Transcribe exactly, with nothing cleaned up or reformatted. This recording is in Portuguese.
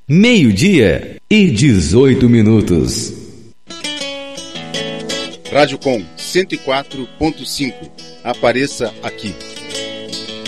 Meio-dia e dezoito minutos. Rádio Com cento e quatro ponto cinco. Apareça aqui.